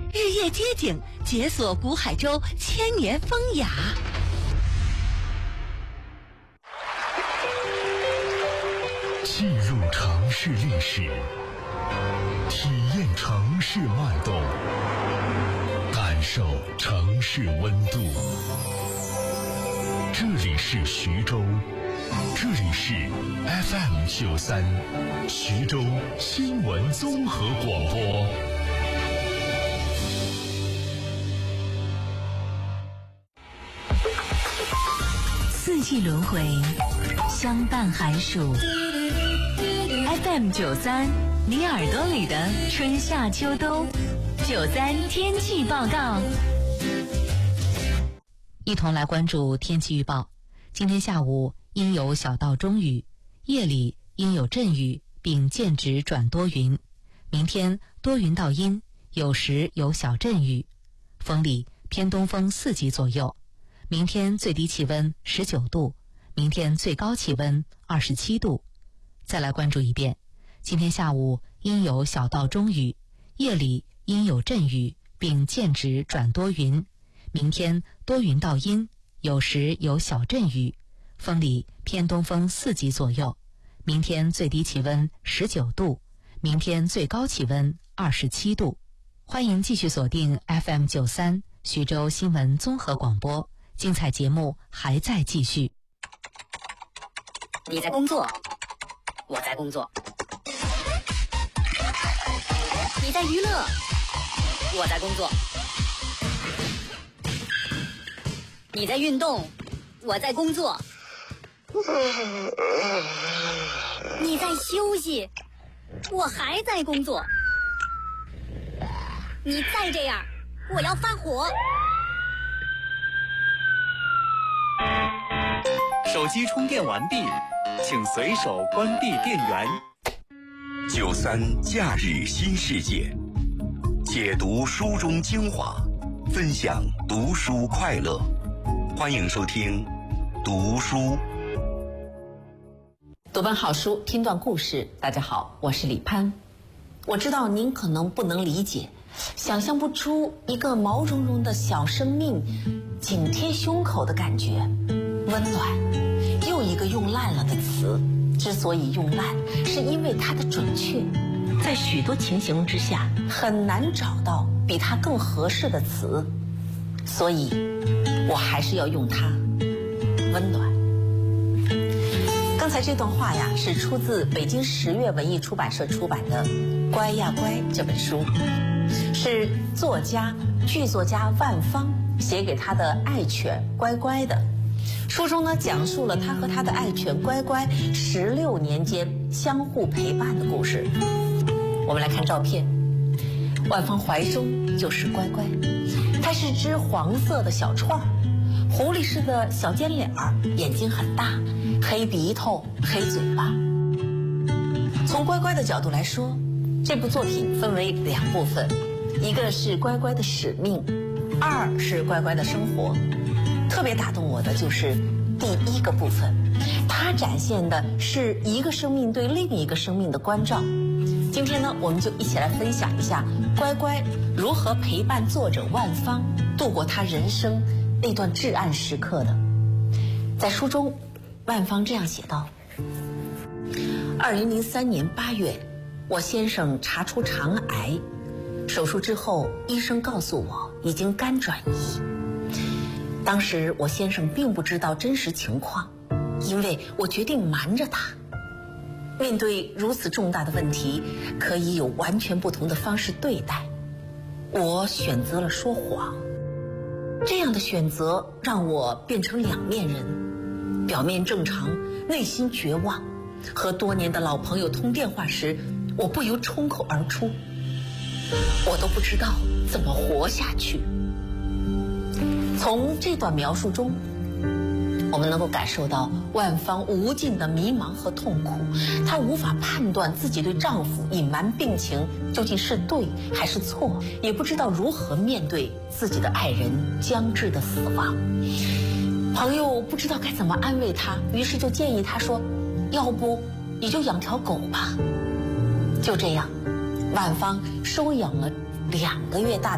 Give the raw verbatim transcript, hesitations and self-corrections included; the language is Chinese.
日夜街景，解锁古海州千年风雅。 记录城市历史，体验城市脉动，感受城市温度。这里是徐州，这里是 F M 九三，徐州新闻综合广播。 四季轮回，相伴寒暑。F M 九三，你耳朵里的春夏秋冬。九三天气报告，一同来关注天气预报。今天下午阴有小到中雨，夜里阴有阵雨，并间止转多云。明天多云到阴，有时有小阵雨，风力偏东风四级左右。明天最低气温十九度，明天最高气温二十七度。再来关注一遍，今天下午阴有小到中雨，夜里阴有阵雨，并间止转多云。明天多云到阴，有时有小阵雨，风力偏东风四级左右。明天最低气温十九度，明天最高气温二十七度。欢迎继续锁定 F M 九三徐州新闻综合广播，精彩节目还在继续。 你在工作，我在工作；你在娱乐，我在工作；你在运动，我在工作；你在休息，我还在工作。你再这样，我要发火。 手机充电完毕，请随手关闭电源。 九三假日新世界，解读书中精华，分享读书快乐。欢迎收听读书。 读本好书，听段故事。大家好，我是李潘。我知道您可能不能理解，想象不出一个毛茸茸的小生命紧贴胸口的感觉，温暖。又一个用烂了的词，之所以用烂，是因为它的准确，在许多情形之下很难找到比它更合适的词，所以我还是要用它，温暖。刚才这段话呀，是出自北京十月文艺出版社出版的《乖呀乖》这本书，是作家剧作家万芳写给他的爱犬乖乖的。书中呢，讲述了他和他的爱犬乖乖十六年间相互陪伴的故事。我们来看照片，万芳怀中就是乖乖，它是只黄色的小串儿，狐狸似的小尖脸儿，眼睛很大，黑鼻头，黑嘴巴。从乖乖的角度来说，这部作品分为两部分，一个是乖乖的使命，二是乖乖的生活。特别打动我的就是第一个部分，它展现的是一个生命对另一个生命的关照。今天呢，我们就一起来分享一下乖乖如何陪伴作者万芳度过他人生那段至暗时刻的。在书中，万芳这样写道：二零零三年八月，我先生查出肠癌，手术之后，医生告诉我已经肝转移。当时我先生并不知道真实情况，因为我决定瞒着他。面对如此重大的问题，可以有完全不同的方式对待。我选择了说谎，这样的选择让我变成两面人，表面正常，内心绝望。和多年的老朋友通电话时，我不由冲口而出，我都不知道怎么活下去。从这段描述中，我们能够感受到万芳无尽的迷茫和痛苦。她无法判断自己对丈夫隐瞒病情究竟是对还是错，也不知道如何面对自己的爱人将至的死亡。朋友不知道该怎么安慰她，于是就建议她说，要不你就养条狗吧。就这样，万芳收养了两个月大